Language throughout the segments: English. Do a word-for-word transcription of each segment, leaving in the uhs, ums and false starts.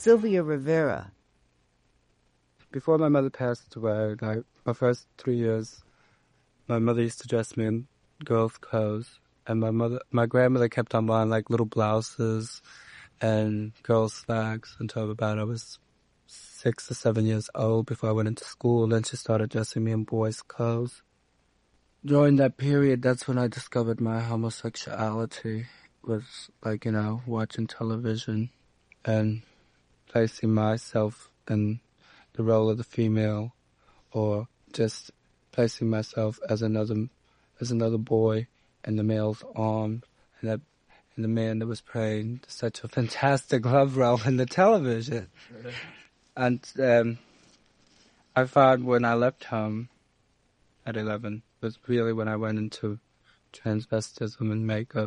Sylvia Rivera. Before my mother passed away, like my first three years, my mother used to dress me in girls' clothes, and my mother, my grandmother kept on buying like little blouses and girls' slacks until about I was six or seven years old before I went into school. Then she started dressing me in boys' clothes. During that period, that's when I discovered my homosexuality, was like, you know, watching television and placing myself in the role of the female, or just placing myself as another as another boy in the male's arms, and that and the man that was playing such a fantastic love role in the television. And um, I found when I left home at eleven was really when I went into transvestism and makeup,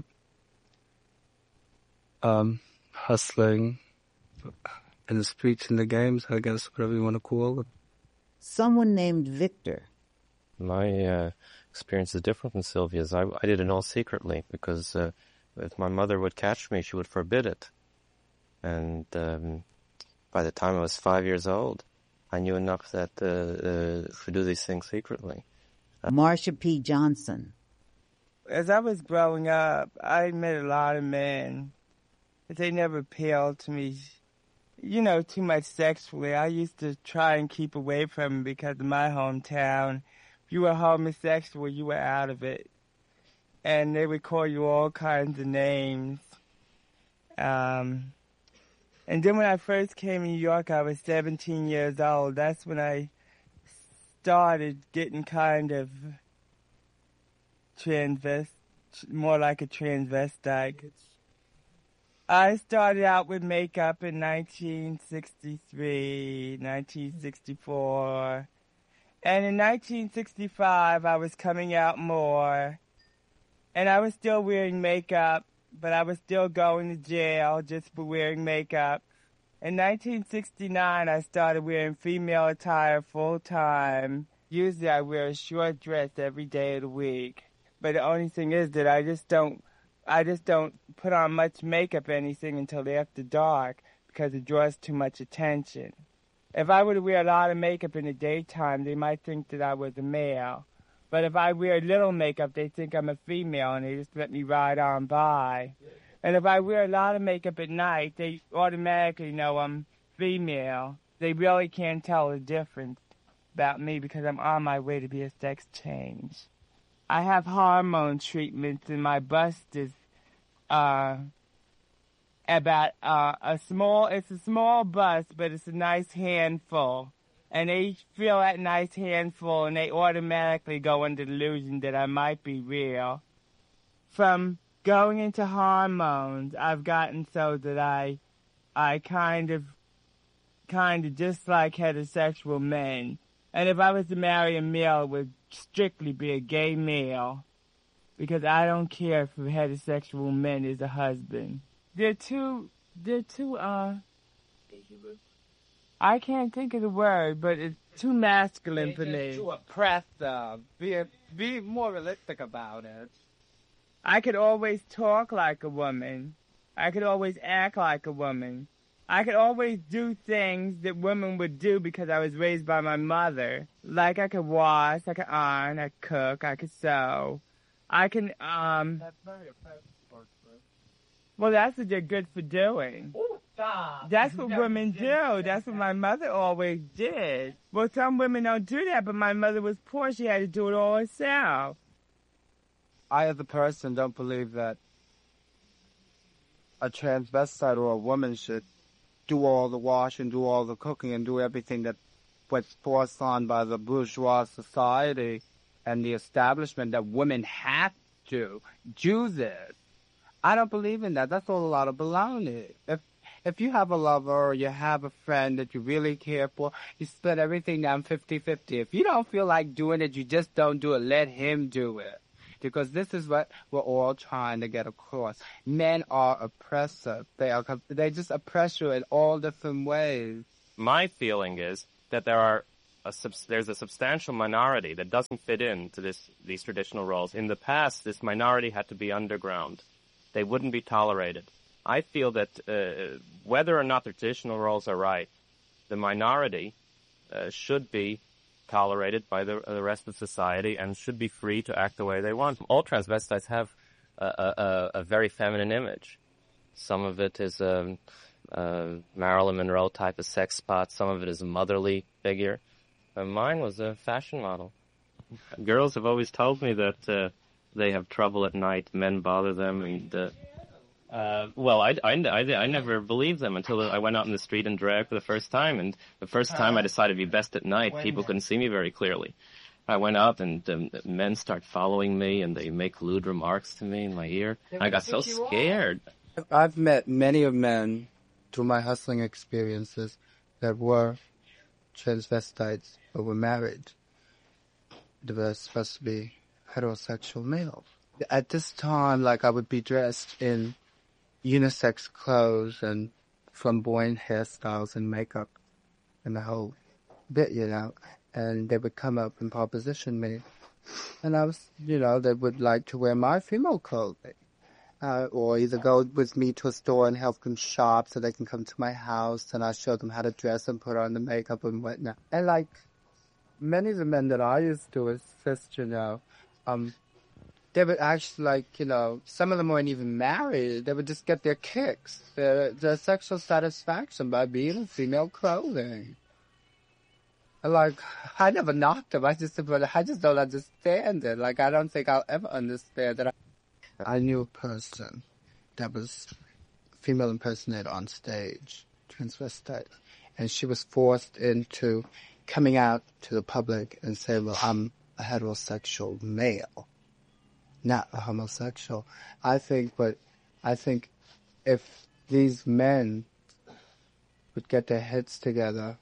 um, hustling in the streets and the games, I guess, whatever you want to call it. Someone named Victor. My uh, experience is different from Sylvia's. I, I did it all secretly because uh, if my mother would catch me, she would forbid it. And um, by the time I was five years old, I knew enough that uh, uh, to do these things secretly. Uh, Marsha P. Johnson. As I was growing up, I met a lot of men, but they never appealed to me, you know, too much sexually. I used to try and keep away from them because in my hometown, if you were homosexual, you were out of it. And they would call you all kinds of names. Um, and then when I first came to New York, I was seventeen years old. That's when I started getting kind of transvest, more like a transvestite. I started out with makeup in nineteen sixty-three, nineteen sixty-four, and in nineteen sixty-five I was coming out more, and I was still wearing makeup, but I was still going to jail just for wearing makeup. In nineteen sixty-nine I started wearing female attire full-time. Usually I wear a short dress every day of the week, but the only thing is that I just don't I just don't put on much makeup or anything until after dark because it draws too much attention. If I were to wear a lot of makeup in the daytime, they might think that I was a male. But if I wear little makeup, they think I'm a female and they just let me ride on by. And if I wear a lot of makeup at night, they automatically know I'm female. They really can't tell the difference about me because I'm on my way to be a sex change. I have hormone treatments, and my bust is uh, about uh, a small, it's a small bust, but it's a nice handful. And they feel that nice handful, and they automatically go under the illusion that I might be real. From going into hormones, I've gotten so that I, I kind of, kind of dislike heterosexual men. And if I was to marry a male, it would strictly be a gay male, because I don't care for heterosexual men as a husband. They're too, they're too, uh, I can't think of the word, but it's too masculine for me. Too oppressive. Be, be more realistic about it. I could always talk like a woman. I could always act like a woman. I could always do things that women would do because I was raised by my mother. Like I could wash, I could iron, I could cook, I could sew. I can, um... That's very offensive. Well, that's what they're good for doing. Oh, stop. That's what women do. That's what my mother always did. Well, some women don't do that, but my mother was poor. She had to do it all herself. I, as a person, don't believe that a transvestite or a woman should do all the washing, do all the cooking, and do everything that was forced on by the bourgeois society and the establishment that women have to do this. I don't believe in that. That's all a lot of baloney. If if you have a lover or you have a friend that you really care for, you split everything down fifty-fifty. If you don't feel like doing it, you just don't do it. Let him do it. Because this is what we're all trying to get across. Men are oppressive. They are, they just oppress you in all different ways. My feeling is that there are a, there's a substantial minority that doesn't fit into this, these traditional roles. In the past, this minority had to be underground. They wouldn't be tolerated. I feel that uh, whether or not the traditional roles are right, the minority uh, should be tolerated by the, uh, the rest of society and should be free to act the way they want. All transvestites have a, a, a very feminine image. Some of it is a, a Marilyn Monroe type of sex spot. Some of it is a motherly figure. Uh, mine was a fashion model. Girls have always told me that uh, they have trouble at night. Men bother them. And uh, uh, well, I, I, I, I never believed them until I went out in the street and drag for the first time. And the first time I decided to be best at night, people couldn't see me very clearly. I went up and um, men start following me and they make lewd remarks to me in my ear. I got so scared. I've met many of men through my hustling experiences that were transvestites but were married. They were supposed to be heterosexual males. At this time, like, I would be dressed in unisex clothes and flamboyant hairstyles and makeup and the whole bit, you know. And they would come up and proposition me. And I was, you know, they would like to wear my female clothing. Uh, or either go with me to a store and help them shop so they can come to my house and I show them how to dress and put on the makeup and whatnot. And like, many of the men that I used to assist, you know, um, they would actually, like, you know, some of them weren't even married. They would just get their kicks, their, their sexual satisfaction by being in female clothing. And like, I never knocked them. I just, I just don't understand it. Like, I don't think I'll ever understand it. I knew a person that was female impersonator on stage, transvestite, and she was forced into coming out to the public and say, well, I'm a heterosexual male, not a homosexual. I think, but I think if these men would get their heads together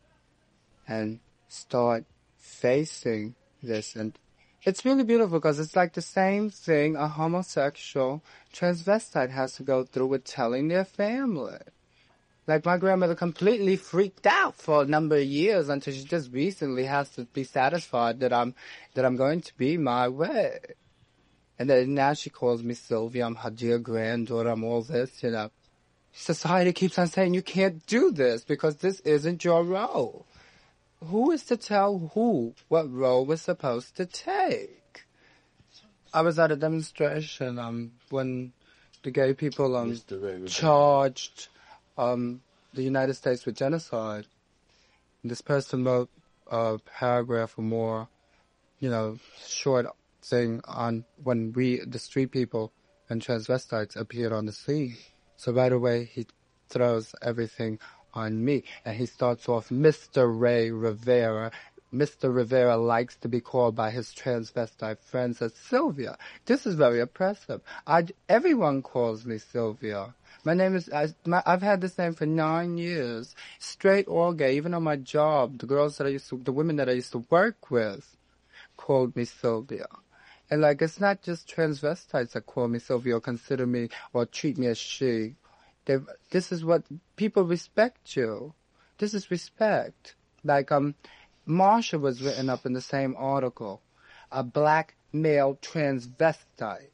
and start facing this, and it's really beautiful because it's like the same thing a homosexual transvestite has to go through with telling their family. Like, my grandmother completely freaked out for a number of years until she just recently has to be satisfied that I'm, that I'm going to be my way. And then now she calls me Sylvia, I'm her dear granddaughter, I'm all this, you know. Society keeps on saying you can't do this because this isn't your role. Who is to tell who what role we're supposed to take? I was at a demonstration um, when the gay people um, charged um, the United States with genocide. And this person wrote a paragraph or more, you know, short thing on when we, the street people and transvestites, appeared on the scene. So right away he throws everything on me, and he starts off, Mister Ray Rivera. Mister Rivera likes to be called by his transvestite friends as Sylvia. This is very oppressive. I, everyone calls me Sylvia. My name is, I, my, I've had this name for nine years, straight or gay. Even on my job, the girls that I used to, the women that I used to work with called me Sylvia. And like, it's not just transvestites that call me Sylvia or consider me or treat me as she. They, this is what people respect you. This is respect. Like, um, Marsha was written up in the same article. A black male transvestite.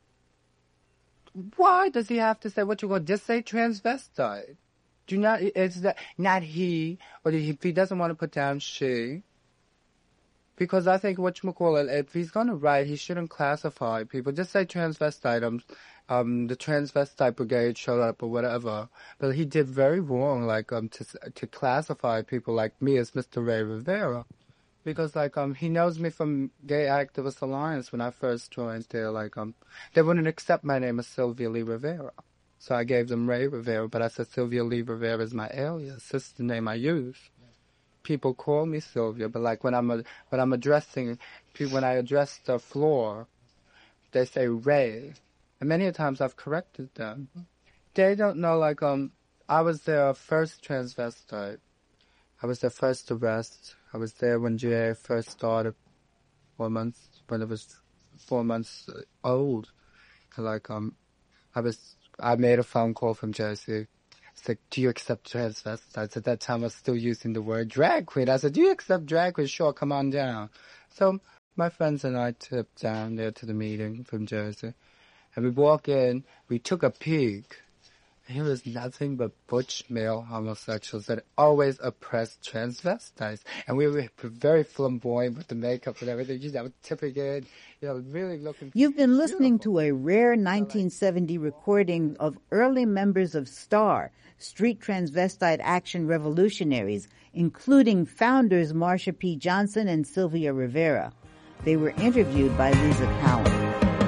Why does he have to say what you want? Just say transvestite. Do not, it's that, not he, or if he doesn't want to put down she. Because I think whatchamacallit, if he's going to write, he shouldn't classify people. Just say transvestite. Um, um, the transvestite brigade showed up or whatever. But he did very wrong, like, um, to to classify people like me as Mister Ray Rivera. Because, like, um, he knows me from Gay Activist Alliance when I first joined there. Like, um, they wouldn't accept my name as Sylvia Lee Rivera. So I gave them Ray Rivera, but I said Sylvia Lee Rivera is my alias. This is the name I use. People call me Sylvia, but like when I'm a, when I'm addressing people, when I address the floor, they say Ray, and many a times I've corrected them. They don't know. Like um, I was their first transvestite. I was their first arrest. I was there when G A first started, four months when it was four months old. Like um, I was. I made a phone call from Jersey. It's like, do you accept transvestites? At that time, I was still using the word drag queen. I said, do you accept drag queen? Sure, come on down. So my friends and I tipped down there to the meeting from Jersey. And we walk in, we took a peek, He was nothing but butch male homosexuals that always oppressed transvestites. And we were very flamboyant with the makeup and everything, you know, tipping in, you know, really looking... You've been listening to a rare nineteen seventy recording of early members of STAR, Street Transvestite Action Revolutionaries, including founders Marsha P. Johnson and Sylvia Rivera. They were interviewed by Lisa Cowan.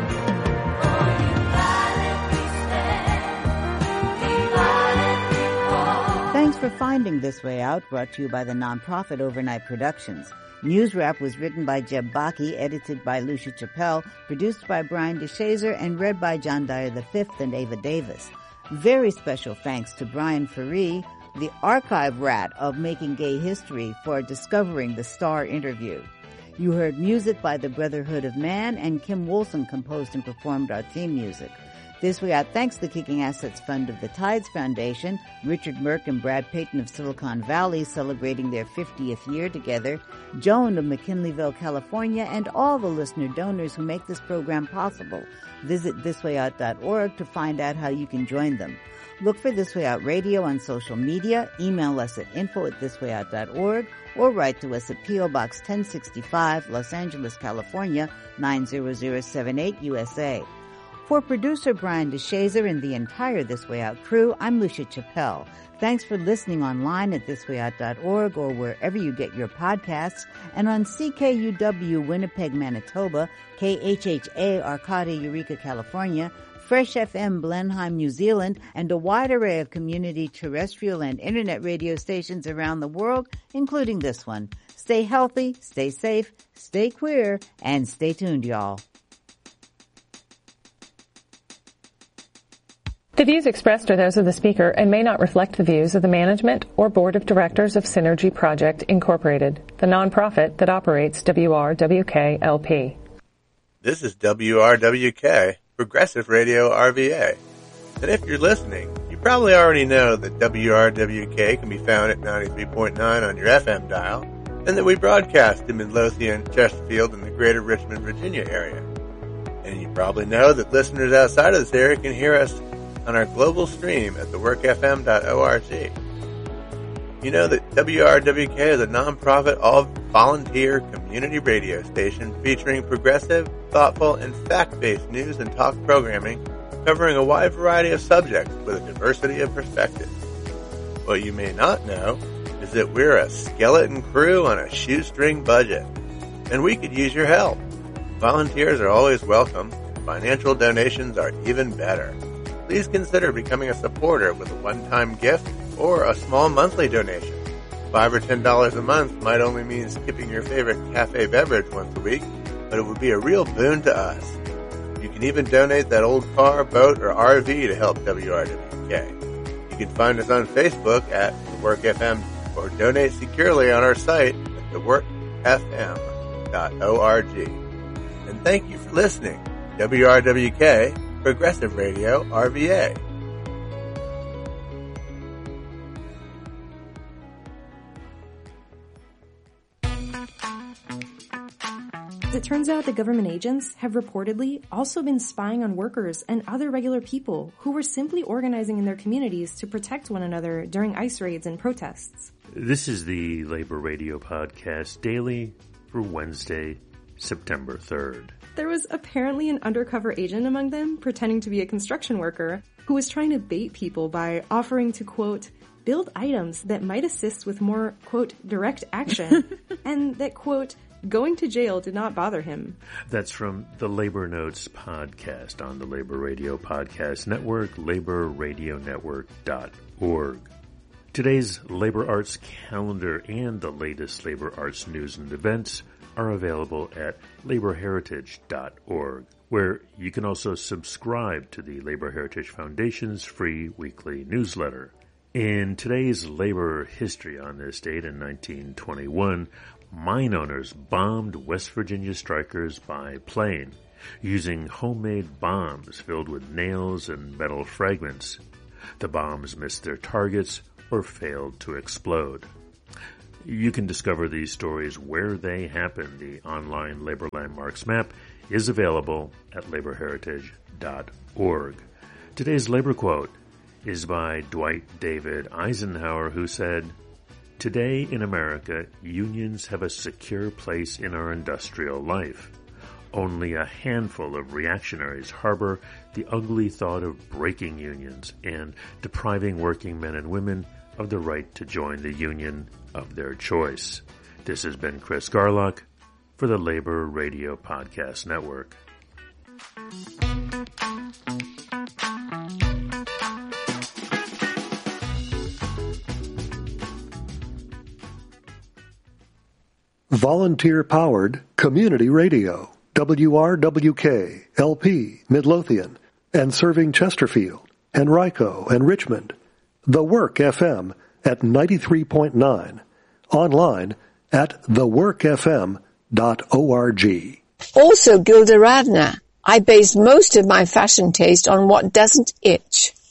Thanks for finding This Way Out, brought to you by the nonprofit Overnight Productions. News Wrap was written by Jeb Baki, edited by Lucia Chappelle, produced by Brian DeShazer, and read by John Dyer the Fifth and Ava Davis. Very special thanks to Brian Ferree, the archive rat of Making Gay History, for discovering the STAR interview. You heard music by the Brotherhood of Man, and Kim Wilson composed and performed our theme music. This Way Out thanks the Kicking Assets Fund of the Tides Foundation, Richard Merck and Brad Payton of Silicon Valley celebrating their fiftieth year together, Joan of McKinleyville, California, and all the listener donors who make this program possible. Visit this way out dot org to find out how you can join them. Look for This Way Out Radio on social media, email us at info at this way out dot org, or write to us at P O. Box ten sixty-five, Los Angeles, California, nine zero zero seven eight, U S A. For producer Brian DeShazer and the entire This Way Out crew, I'm Lucia Chappelle. Thanks for listening online at this way out dot org or wherever you get your podcasts, and on C K U W Winnipeg, Manitoba, K H H A Arcata, Eureka, California, Fresh F M Blenheim, New Zealand, and a wide array of community terrestrial and internet radio stations around the world, including this one. Stay healthy, stay safe, stay queer, and stay tuned, y'all. The views expressed are those of the speaker and may not reflect the views of the management or board of directors of Synergy Project, Incorporated, the nonprofit that operates W R W K L P. This is W R W K, Progressive Radio R V A. And if you're listening, you probably already know that W R W K can be found at ninety-three point nine on your F M dial, and that we broadcast in Midlothian, Chesterfield, and the greater Richmond, Virginia area. And you probably know that listeners outside of this area can hear us on our global stream at the work f m dot org. You know that W R W K is a non-profit, all-volunteer community radio station featuring progressive, thoughtful, and fact-based news and talk programming covering a wide variety of subjects with a diversity of perspectives. What you may not know is that we're a skeleton crew on a shoestring budget, and we could use your help. Volunteers are always welcome. Financial donations are even better. Please consider becoming a supporter with a one-time gift or a small monthly donation. Five or ten dollars a month might only mean skipping your favorite cafe beverage once a week, but it would be a real boon to us. You can even donate that old car, boat, or R V to help W R W K. You can find us on Facebook at The Work F M or donate securely on our site at the work f m dot org. And thank you for listening. W R W K, Progressive Radio R V A. It turns out that government agents have reportedly also been spying on workers and other regular people who were simply organizing in their communities to protect one another during ICE raids and protests. This is the Labor Radio Podcast Daily for Wednesday, September third. There was apparently an undercover agent among them pretending to be a construction worker who was trying to bait people by offering to, quote, build items that might assist with more, quote, direct action, and that, quote, going to jail did not bother him. That's from the Labor Notes podcast on the Labor Radio Podcast Network, labor radio network dot org. Today's Labor Arts calendar and the latest labor arts news and events are available at labor heritage dot org, where you can also subscribe to the Labor Heritage Foundation's free weekly newsletter. In today's labor history on this date in nineteen twenty-one, mine owners bombed West Virginia strikers by plane, using homemade bombs filled with nails and metal fragments. The bombs missed their targets or failed to explode. You can discover these stories where they happen. The online Labor Landmarks map is available at labor heritage dot org. Today's labor quote: is by Dwight David Eisenhower, who said, "Today in America, unions have a secure place in our industrial life. Only a handful of reactionaries harbor the ugly thought of breaking unions and depriving working men and women of the right to join the union of their choice." This has been Chris Garlock for the Labor Radio Podcast Network. Volunteer-powered community radio, W R W K, L P, Midlothian, and serving Chesterfield, Henrico, and Richmond. The Work F M at ninety-three point nine. Online at the work f m dot org. Also Gilda Radner. I base most of my fashion taste on what doesn't itch.